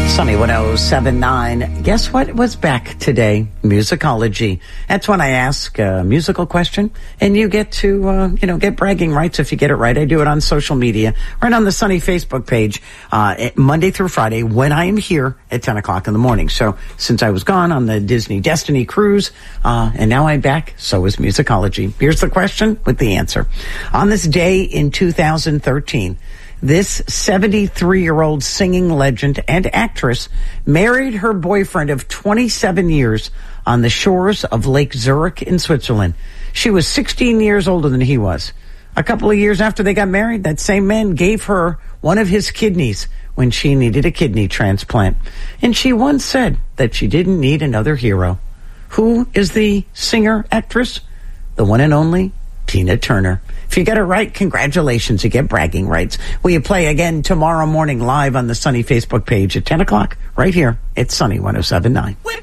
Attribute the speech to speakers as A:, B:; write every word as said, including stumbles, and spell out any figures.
A: Sunny one oh seven point nine. Guess what was back today? Musicology. That's when I ask a musical question, and you get to, uh, you know, get bragging rights if you get it right. I do it on social media, right on the Sunny Facebook page, uh, Monday through Friday when I am here at ten o'clock in the morning. So since I was gone on the Disney Destiny cruise, uh, and now I'm back, so is musicology. Here's the question with the answer. On this day in two thousand thirteen, this seventy-three-year-old singing legend and actress married her boyfriend of twenty-seven years on the shores of Lake Zurich in Switzerland. She was sixteen years older than he was. A couple of years after they got married, that same man gave her one of his kidneys when she needed a kidney transplant. And she once said that she didn't need another hero. Who is the singer-actress? The one and only Tina Turner. If you get it right, congratulations. You get bragging rights. Will you play again tomorrow morning live on the Sunny Facebook page at ten o'clock right here at Sunny one oh seven point nine.